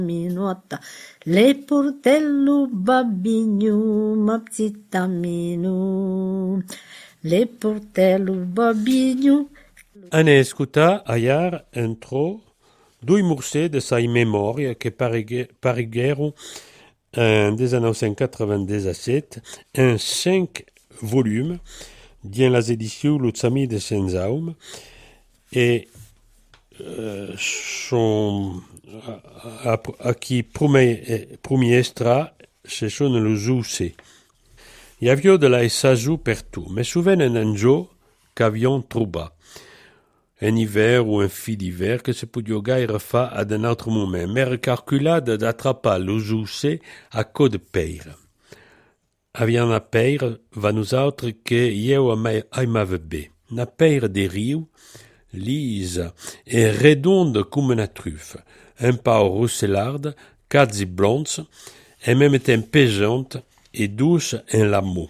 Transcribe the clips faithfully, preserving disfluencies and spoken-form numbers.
Minuota, le portello babinho, ma petita minu, le portello babinho. Ane escuta aiar entro due morse de sa memoria che pariguero en mille neuf cent quatre-vingt-dix-sept en cinq volumes dien las éditions Lutzami de Senzaum et euh, son a, a, a qui prumi estra se son lo zuse. I avio de la esaju per tu, me souven en anjo qu'avion trouba. En hiver ou un fi d'hiver que se podio gaire fa ad un autre moment, mer calculada d'attrapar lo zuse a co de peire. Avian a peire va nous autres que ieu aimave bé. Na peire de riu, lisa et redonde comme una truffe, un pau rousselarda, quasi blondes, et même temps pesante et douce en l'amour.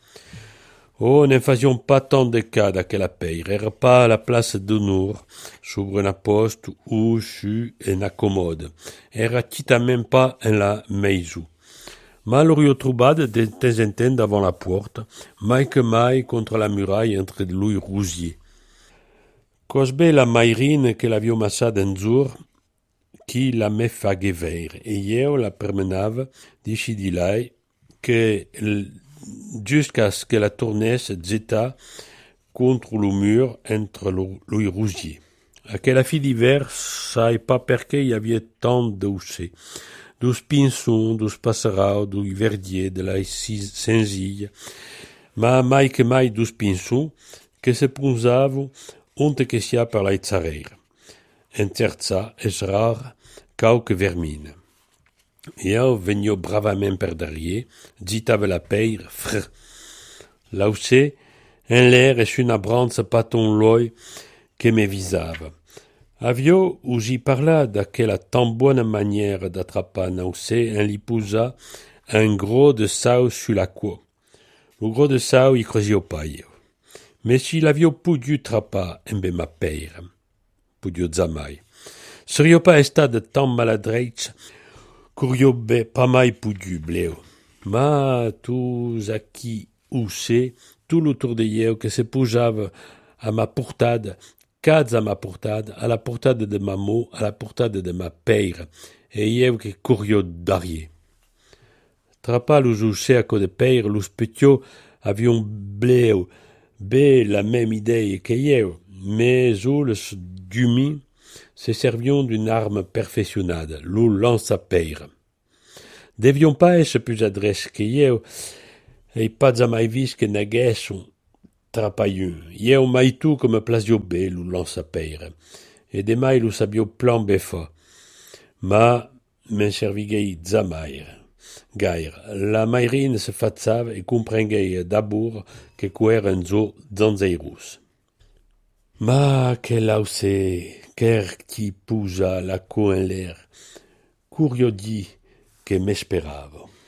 Oh, ne faisions pas tant de cas d'aquella peire, era pas à la place d'honneur, sobre una poste ou su en accommode, era titament pas en la maison. Ma l'aurio trobat de temps en temps davant la porte, mai que mai contre la muraille entre lui rousier. Cosbe la mairine que l'avio massada en jour, qui la me fague veire, et io la permenava, dici di lei, que jusqu'à ce que la tournesse zeta contre le mur entre lui rousier. Aquella fi d'hiver, sai pas perché y avait tant d'oussés. Dos pinsons, dos passarau, do verdier, de la senzille, ma mai que mai dos pinsons, que se punzavo onde que sia per la izzareira. En terza es rar, cauque vermine. Io venio bravament per derrière, zitava la peire, fr. Laussé, en l'air es una branza paton l'oi que me visava. Avio usi parla d'aquella tan bonne manière d'attrapar naussé en li posa un gros de sau sur la queue. Le gros de sau y crosio paio. Mais si l'avio pudiu trapar en be ma peire, pudio zamai. Serio pas estat tan maladreits curio be pas mai pudiu bleo. Ma tous aquí oussé, tout l'autour de ieu que se posava a ma portada, cats a ma portada, a la portada de ma mot, a la portada de ma peire, e ieu que curio d'arier. Trapa los oussé a co de peire, los petio avion bleo, be la même idée que ieu, mais os dumi se servions d'une arme perfectionnada, lo lance a peire. Devions pas être plus adresse que ieu, et pas jamais vis que naguesson trapaiun. Ieu mai tu comme plasio be lo lance a peire, et demai lo sabio plan befa. Ma men serviguei jamais. Gaire, la mairine se fatzava et comprenguei d'abord que quer en zo zanzeirus. Ma que lausse, quer qui pousa la co en l'air, curio di que m'esperava.